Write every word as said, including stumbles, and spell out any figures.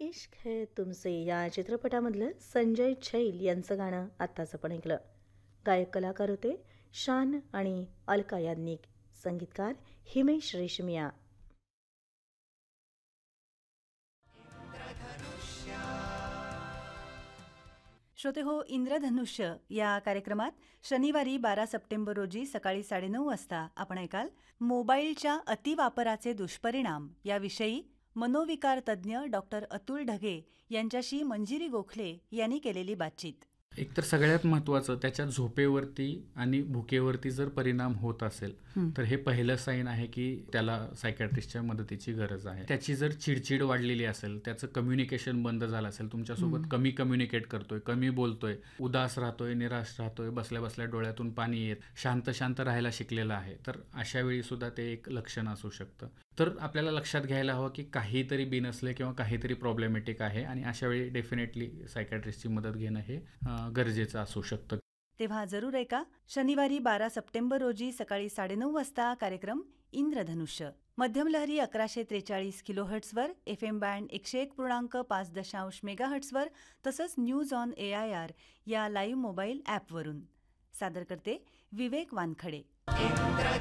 इश्क है तुमसे या चित्रपटामधलं संजय छैल यांचं गाणं आत्ताच आपण ऐकलं. गायक कलाकार होते शान आणि अलका याज्ञिक, संगीतकार हिमेश रेशमिया. श्रोते हो, इंद्रधनुष्य या कार्यक्रमात शनिवारी बारा सप्टेंबर रोजी सकाळी साडेनऊ वाजता आपण ऐकाल मोबाईलच्या अतिवापराचे दुष्परिणाम याविषयी मनोविकार तज्ज्ञ डॉक्टर अतुल ढगे यांच्याशी मंजिरी गोखले यांनी केलेली बातचीत. एकतर सगळ्यात महत्त्वाचं त्याच्या झोपेवरती आणि भुकेवरती जर परिणाम होत असेल तर हे पहिलं साईन आहे की त्याला सायकॅट्रिस्टच्या मदतीची गरज आहे. त्याची जर चिडचिड वाढलेली असेल, त्याचं कम्युनिकेशन बंद झालं असेल, तुमच्यासोबत कमी कम्युनिकेट करतोय, कमी बोलतोय, उदास राहतोय, निराश राहतोय, बसल्या बसल्या डोळ्यातून पाणी येत, शांत शांत राहायला शिकलेलं आहे, तर अशा वेळी सुद्धा ते एक लक्षण असू शकतं. तर आपल्याला लक्षात घ्यायला हवं की काहीतरी बिनसले किंवा काहीतरी प्रॉब्लेमॅटिक आहे आणि अशा वेळी डेफिनेटली सायकॅट्रिस्टची मदत घेणं हे गरजेचं असू शकतं. तेव्हा जरूर ऐका शनिवारी बारा सप्टेंबर रोजी सकाळी साडेनऊ वाजता कार्यक्रम इंद्रधनुष्य. मध्यम लहरी अकराशे त्रेचाळीस किलोहर्ट्सवर, एफ एम बँड एकशे एक पूर्णांक पाच दशांश मेगाहर्ट्सवर, तसंच news on A I R या लाईव्ह मोबाईल ॲपवरून. सादर करते विवेक वानखडे.